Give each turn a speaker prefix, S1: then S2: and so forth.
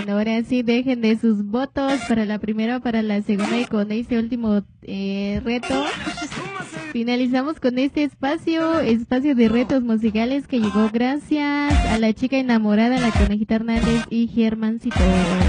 S1: Ahora sí, dejen de sus votos para la primera, para la segunda y con este último reto. Finalizamos con este espacio de retos musicales que llegó gracias a la chica enamorada, la Conejita Hernández y Germancito.